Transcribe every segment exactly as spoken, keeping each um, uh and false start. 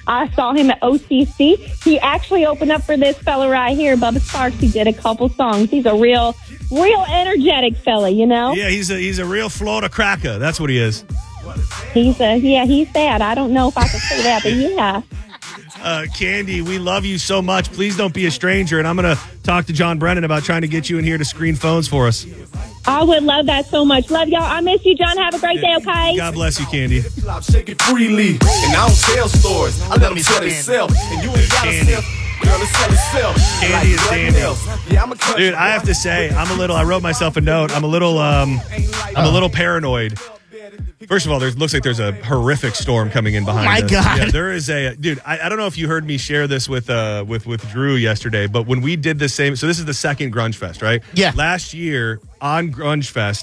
I saw him at O C C. He actually opened up for this fella right here, Bubba Sparks. He did a couple songs. He's a real, real energetic fella, you know? Yeah, he's a he's a real Florida cracker. That's what he is. He's a, yeah, he's that. I don't know if I can say that, but yeah. Uh, Candy, we love you so much. Please don't be a stranger. And I'm going to talk to John Brennan about trying to get you in here to screen phones for us. I would love that so much. Love y'all. I miss you, John. Have a great day, okay? God bless you, Candy. Shake it freely. And I don't tell stories. I let them tell themselves. And you ain't got to sell. Girl, it's sell itself. Candy is dandy. Dude, I have to say, I'm a little, I wrote myself a note. I'm a little, um, I'm a little paranoid. First of all, there looks like there's a horrific storm coming in behind My us. God. Yeah, there is a dude. I, I don't know if you heard me share this with uh with with Drew yesterday, but when we did the same, so this is the second Grunge Fest, right? Yeah. Last year on Grunge Fest,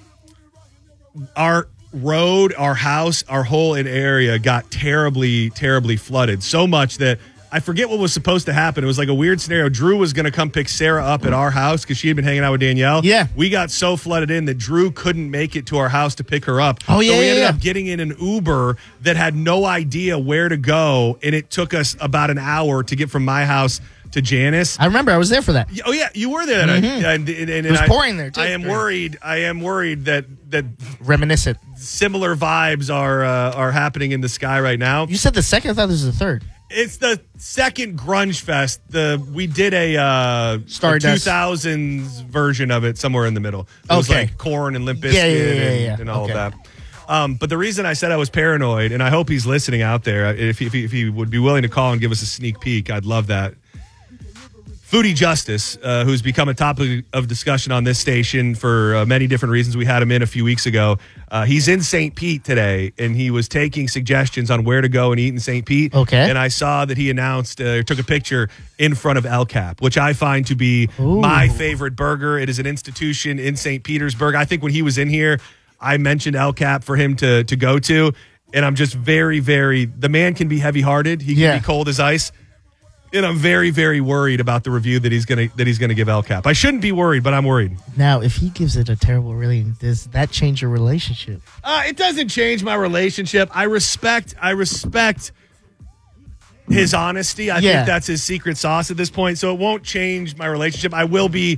our road, our house, our whole area got terribly, terribly flooded. So much that I forget what was supposed to happen. It was like a weird scenario. Drew was going to come pick Sarah up at our house because she had been hanging out with Danielle. Yeah. We got so flooded in that Drew couldn't make it to our house to pick her up. Oh, yeah, So we yeah, ended yeah. up getting in an Uber that had no idea where to go, and it took us about an hour to get from my house to Janice. I remember I was there for that. Oh, yeah, you were there. Mm-hmm. And, and, and, and It was I, pouring there, too. I am worried. I am worried that that Reminiscent. similar vibes are uh, are happening in the sky right now. You said the second. I thought this was the third. It's the second Grunge Fest. The we did a uh, Stardust. two thousands version of it somewhere in the middle. It was Okay. like Korn and Limp Bizkit Yeah, yeah, yeah, and, yeah. and all Okay. of that. Um, but the reason I said I was paranoid, and I hope he's listening out there, if he, if he, if he would be willing to call and give us a sneak peek, I'd love that. Foodie Justice, uh, who's become a topic of discussion on this station for uh, many different reasons. We had him in a few weeks ago. Uh, he's in Saint Pete today, and he was taking suggestions on where to go and eat in Saint Pete. Okay. And I saw that he announced, uh, took a picture in front of El Cap, which I find to be Ooh. my favorite burger. It is an institution in Saint Petersburg. I think when he was in here, I mentioned El Cap for him to to go to, and I'm just very, very, the man can be heavy-hearted. He can Yeah. be cold as ice. And I'm very, very worried about the review that he's gonna that he's gonna give El Cap. I shouldn't be worried, but I'm worried. Now, if he gives it a terrible rating, does that change your relationship? Uh, it doesn't change my relationship. I respect. I respect his honesty. I Yeah. think that's his secret sauce at this point. So it won't change my relationship. I will be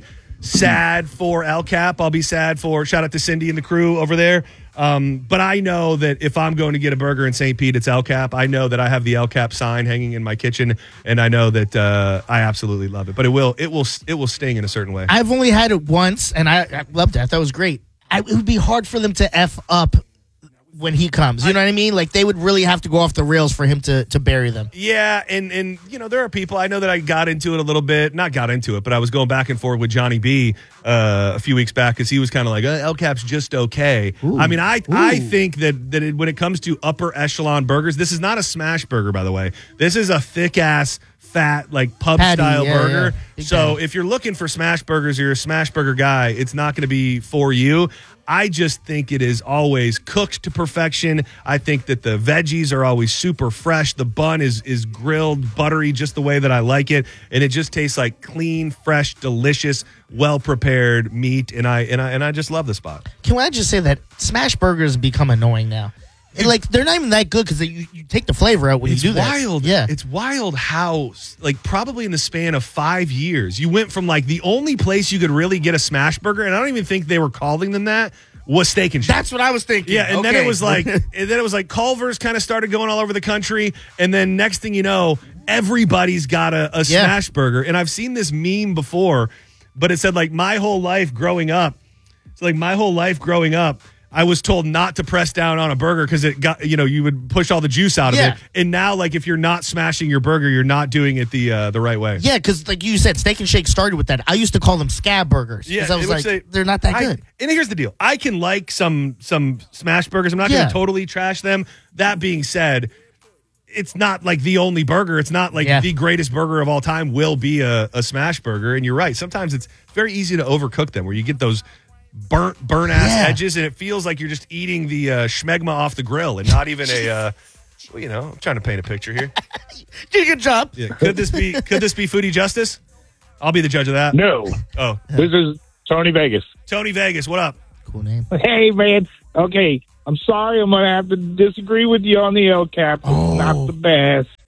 sad for El Cap. I'll be sad for. Shout out to Cindy and the crew over there. Um, but I know that if I'm going to get a burger in Saint Pete, it's El Cap. I know that I have the El Cap sign hanging in my kitchen, and I know that uh, I absolutely love it. But it will, it will, it will sting in a certain way. I've only had it once, and I, I loved it. I thought it was great. I, it would be hard for them to F up when he comes. You know what I mean? Like, they would really have to go off the rails for him to, to bury them. Yeah, and and you know, there are people, I know that I got into it a little bit, not got into it, but I was going back and forth with Johnny B uh, a few weeks back because he was kind of like, uh, El Cap's just okay. Ooh. I mean, I Ooh. I think that that it, when it comes to upper echelon burgers, this is not a smash burger, by the way. This is a thick ass, fat, like pub Patty, style yeah, burger. yeah. Big So patty. if you're looking for smash burgers, you're a smash burger guy, it's not going to be for you. I just think it is always cooked to perfection. I think that the veggies are always super fresh. The bun is is grilled, buttery, just the way that I like it, and it just tastes like clean, fresh, delicious, well prepared meat. And I and I and I just love the spot. Can I just say that smash burgers become annoying now? And, like, they're not even that good because you, you take the flavor out when It's you do that. wild. Yeah. It's wild how, like, probably in the span of five years, you went from, like, the only place you could really get a smash burger, and I don't even think they were calling them that, was Steak and Shake. That's what I was thinking. Yeah, and then Okay. it was like, and then it was like Culver's kind of started going all over the country, and then next thing you know, everybody's got a, a Yeah. smash burger. And I've seen this meme before, but it said like my whole life growing up. It's like my whole life growing up, I was told not to press down on a burger because it got, you know, you would push all the juice out of Yeah. it. And now, like, if you're not smashing your burger, you're not doing it the uh, the right way. Yeah, because like you said, Steak and Shake started with that. I used to call them scab burgers. Yeah, because I was it would like, say- they're not that I- good. And here's the deal: I can like some some smash burgers. I'm not going Yeah. to totally trash them. That being said, it's not like the only burger. It's not like Yeah. the greatest burger of all time will be a, a smash burger. And you're right. Sometimes it's very easy to overcook them, where you get those burnt burnt ass Yeah. edges, and it feels like you're just eating the uh, schmegma off the grill, and not even a. Uh, well, you know, I'm trying to paint a picture here. Did a good job. Yeah. Could this be? Could this be Foodie Justice? I'll be the judge of that. No, Oh, this is Tony Vegas. Tony Vegas, what up? Cool name. Hey, man. Okay, I'm sorry. I'm going to have to disagree with you on the El Cap. It's Oh. not the best.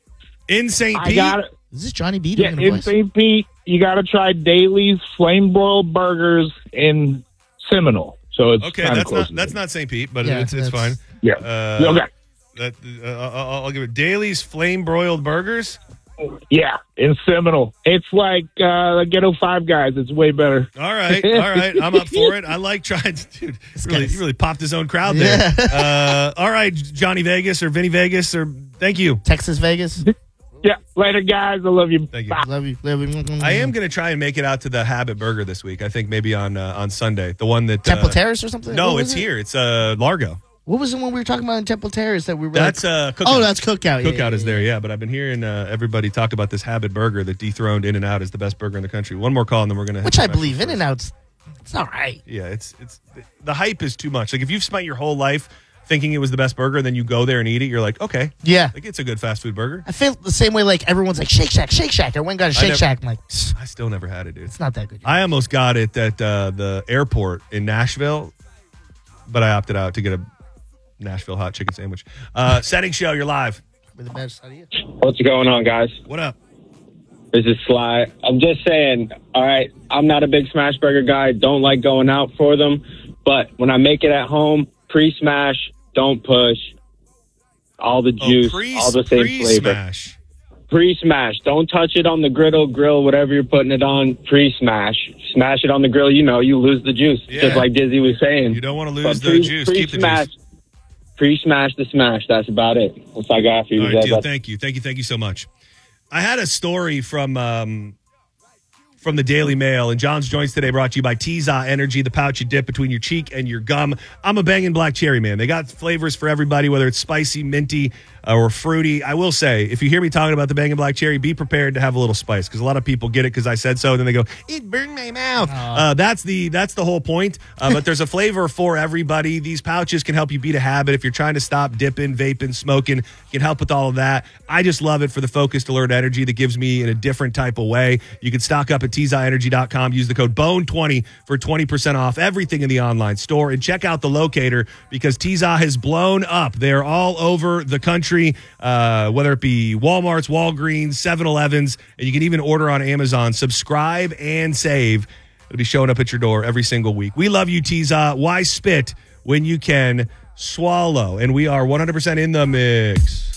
In Saint I Pete? got it. Is this Johnny B Yeah, doing the in voice? Saint Pete, you got to try Daly's Flame Broiled Burgers in Seminole. So it's Okay, kinda that's close not to that's me. not Saint Pete, but Yeah, it's it's fine. that's- Yeah. Uh, okay. That uh, I'll, I'll give it Daly's flame broiled burgers. Yeah, in Seminole. It's like uh, Ghetto Five Guys. It's way better. All right, all right, I'm up for it. I like trying to, dude. Really, guy's- he really popped his own crowd there. Uh, all right, Johnny Vegas or Vinny Vegas or thank you, Texas Vegas. Yeah, later, guys. I love you. thank you. Bye. Love you. Love you. I am going to try and make it out to the Habit Burger this week. I think maybe on uh, on Sunday, the one that Temple uh, Terrace or something? No, What was it's it? here. It's uh, Largo. What was the one we were talking about in Temple Terrace that we were That's like, uh, Cookout. Oh, that's Cookout. Yeah, Cookout yeah, is yeah. there, yeah. But I've been hearing uh, everybody talk about this Habit Burger that dethroned In and Out as the best burger in the country. One more call, and then we're gonna. Which I believe in and out's it's all right. Yeah, it's it's the hype is too much. Like if you've spent your whole life thinking it was the best burger, and then you go there and eat it, you're like, okay, Yeah. like it's a good fast food burger. I feel the same way like everyone's like Shake Shack, Shake Shack. I went and got a I Shake never- Shack. I'm like, "Psst, I still never had it, dude. it's not that good. I almost got it at uh, the airport in Nashville, but I opted out to get a Nashville hot chicken sandwich. Uh, setting show, you're live. With the best idea. What's going on, guys? What up? This is Sly. I'm just saying, all right, I'm not a big smash burger guy. Don't like going out for them. But when I make it at home, pre-smash, don't push. All the juice, oh, pre, all the same flavor. pre-smash. Pre-smash. Don't touch it on the griddle, grill, whatever you're putting it on. Pre-smash. Smash it on the grill, you know, you lose the juice. Yeah. Just like Dizzy was saying. You don't want to But lose the pre- juice. Keep the pre-smash, juice. Pre-smash the smash. That's about it. What's I got for you All right, guys? deal. Thank you. Thank you. Thank you so much. I had a story from um, from the Daily Mail, and John's Joints today brought to you by T-Za Energy, the pouch you dip between your cheek and your gum. I'm a banging black cherry man. They got flavors for everybody, whether it's spicy, minty, uh, or fruity. I will say, if you hear me talking about the banging black cherry, be prepared to have a little spice, because a lot of people get it because I said so, and then they go, it burned my mouth. Uh, that's the that's the whole point. Uh, but there's a flavor for everybody. These pouches can help you beat a habit. If you're trying to stop dipping, vaping, smoking, can help with all of that. I just love it for the focused alert energy that gives me in a different type of way. You can stock up at T Z A energy dot com. Use the code bone twenty for twenty percent off everything in the online store, and check out the locator because T Z A has blown up. They're all over the country, uh, whether it be Walmart's, Walgreens, seven elevens, and you can even order on Amazon. Subscribe and save. It'll be showing up at your door every single week. We love you, T Z A. Why spit when you can swallow? And we are one hundred percent in the mix.